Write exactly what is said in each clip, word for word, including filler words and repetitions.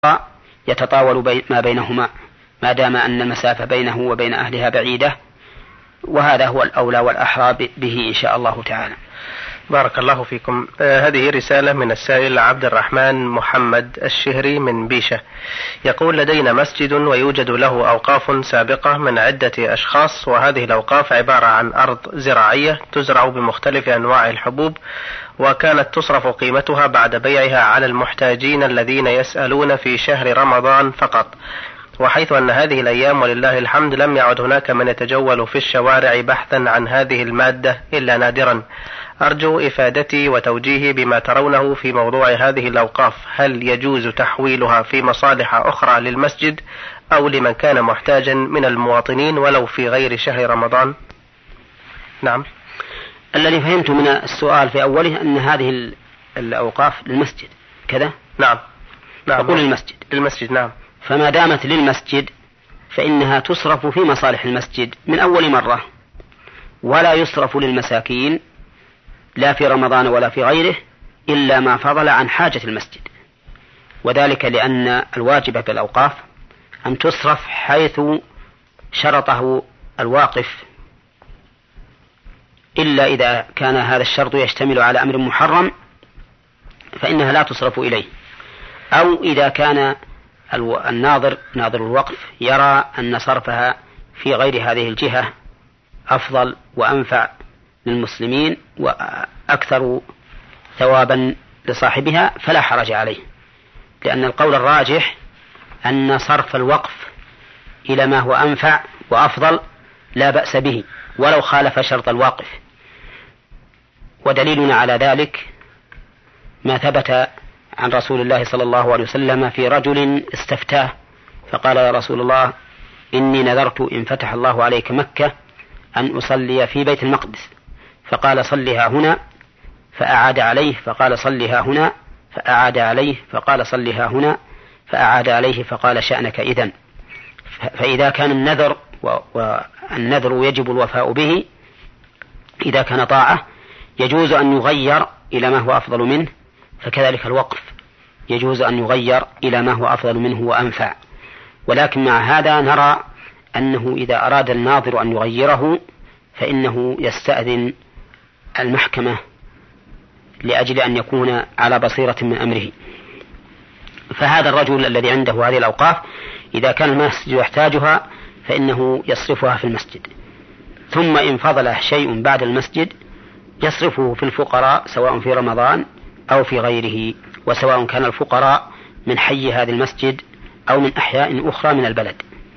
يتطاول بي ما بينهما ما دام أن المسافة بينه وبين أهلها بعيدة، وهذا هو الأولى والأحرى به إن شاء الله تعالى. بارك الله فيكم. آه هذه رسالة من السائل عبد الرحمن محمد الشهري من بيشة، يقول: لدينا مسجد ويوجد له أوقاف سابقة من عدة أشخاص، وهذه الأوقاف عبارة عن أرض زراعية تزرع بمختلف أنواع الحبوب، وكانت تصرف قيمتها بعد بيعها على المحتاجين الذين يسألون في شهر رمضان فقط، وحيث أن هذه الأيام ولله الحمد لم يعد هناك من يتجول في الشوارع بحثا عن هذه المادة إلا نادرا. أرجو إفادتي وتوجيهي بما ترونه في موضوع هذه الأوقاف، هل يجوز تحويلها في مصالح أخرى للمسجد أو لمن كان محتاجا من المواطنين ولو في غير شهر رمضان؟ نعم. الذي فهمت من السؤال في أوله أن هذه الأوقاف للمسجد كذا؟ نعم. نعم. تقول للمسجد. للمسجد نعم. فما دامت للمسجد فإنها تصرف في مصالح المسجد من أول مرة، ولا يصرف للمساكين لا في رمضان ولا في غيره إلا ما فضل عن حاجة المسجد، وذلك لأن الواجب في الأوقاف أن تصرف حيث شرطه الواقف، إلا إذا كان هذا الشرط يشتمل على أمر محرم فإنها لا تصرف إليه، أو إذا كان الناظر ناظر الوقف يرى أن صرفها في غير هذه الجهة أفضل وأنفع للمسلمين وأكثر ثوابا لصاحبها فلا حرج عليه، لأن القول الراجح أن صرف الوقف إلى ما هو أنفع وأفضل لا بأس به ولو خالف شرط الواقف. ودليلنا على ذلك ما ثبت عن رسول الله صلى الله عليه وسلم في رجل استفتاه فقال: يا رسول الله، إني نذرت إن فتح الله عليك مكة أن أصلي في بيت المقدس، فقال: صلها هنا، فأعاد عليه، فقال: صلها هنا، فأعاد عليه، فقال: صلها هنا، فأعاد عليه، فقال: شأنك إذن. فإذا كان النذر والنذر يجب الوفاء به إذا كان طاعة يجوز أن يغير إلى ما هو أفضل منه، فكذلك الوقف يجوز أن يغير إلى ما هو أفضل منه وأنفع. ولكن مع هذا نرى أنه إذا أراد الناظر أن يغيره فإنه يستأذن المحكمة لأجل أن يكون على بصيرة من أمره. فهذا الرجل الذي عنده هذه الأوقاف إذا كان المسجد يحتاجها فإنه يصرفها في المسجد، ثم إن فضل شيء بعد المسجد يصرفه في الفقراء سواء في رمضان أو في غيره، وسواء كان الفقراء من حي هذا المسجد أو من أحياء أخرى من البلد.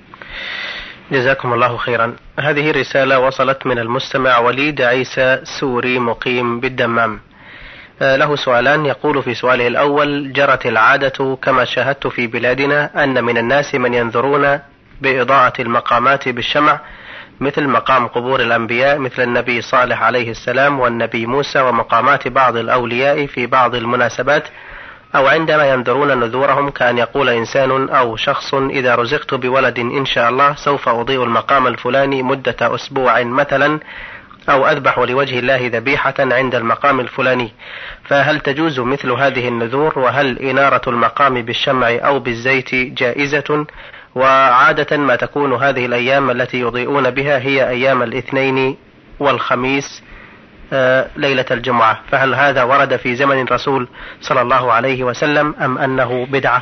جزاكم الله خيرا. هذه رسالة وصلت من المستمع وليد عيسى سوري مقيم بالدمام، له سؤالان. يقول في سؤاله الأول: جرت العادة كما شاهدت في بلادنا أن من الناس من ينذرون بإضاءة المقامات بالشمع مثل مقام قبور الأنبياء مثل النبي صالح عليه السلام والنبي موسى ومقامات بعض الأولياء في بعض المناسبات، أو عندما ينذرون نذورهم كأن يقول إنسان أو شخص: إذا رزقت بولد إن شاء الله سوف أضيء المقام الفلاني مدة أسبوع مثلا، أو أذبح لوجه الله ذبيحة عند المقام الفلاني، فهل تجوز مثل هذه النذور؟ وهل إنارة المقام بالشمع أو بالزيت جائزة؟ وعادة ما تكون هذه الأيام التي يضيئون بها هي أيام الاثنين والخميس آه ليلة الجمعة، فهل هذا ورد في زمن الرسول صلى الله عليه وسلم أم أنه بدعة؟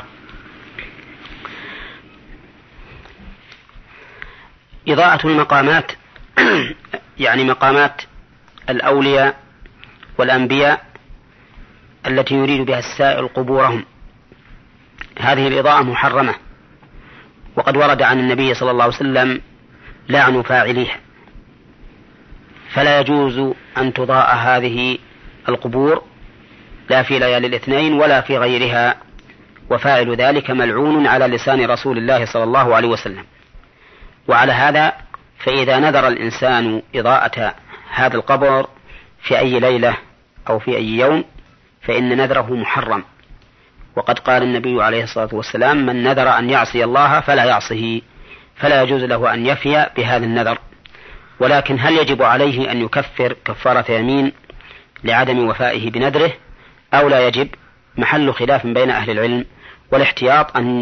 إضاءة المقامات يعني مقامات الأولياء والأنبياء التي يريد بها السائل قبورهم، هذه الإضاءة محرمة، وقد ورد عن النبي صلى الله عليه وسلم لعن فاعليها، فلا يجوز أن تضاء هذه القبور لا في ليالي الاثنين ولا في غيرها، وفاعل ذلك ملعون على لسان رسول الله صلى الله عليه وسلم. وعلى هذا فإذا نذر الإنسان إضاءة هذا القبر في أي ليلة أو في أي يوم فإن نذره محرم، وقد قال النبي عليه الصلاة والسلام: من نذر أن يعصي الله فلا يعصه، فلا يجوز له أن يفي بهذا النذر. ولكن هل يجب عليه أن يكفر كفارة يمين لعدم وفائه بنذره أو لا يجب؟ محل خلاف بين أهل العلم، والاحتياط أن